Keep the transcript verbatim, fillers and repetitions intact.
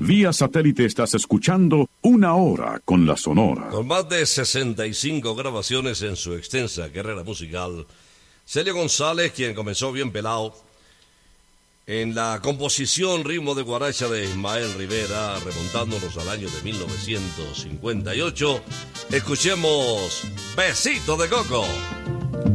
Vía satélite estás escuchando Una Hora con la Sonora. Con más de sesenta y cinco grabaciones en su extensa carrera musical, Celio González, quien comenzó bien pelado en la composición ritmo de guaracha de Ismael Rivera, remontándonos al año de mil novecientos cincuenta y ocho, escuchemos Besito de Coco.